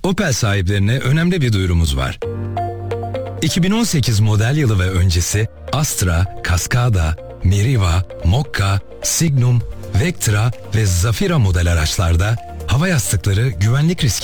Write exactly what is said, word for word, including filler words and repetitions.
Opel sahiplerine önemli bir duyurumuz var. iki bin on sekiz model yılı ve öncesi Astra, Cascada, Meriva, Mokka, Signum, Vectra ve Zafira model araçlarda hava yastıkları güvenlik riski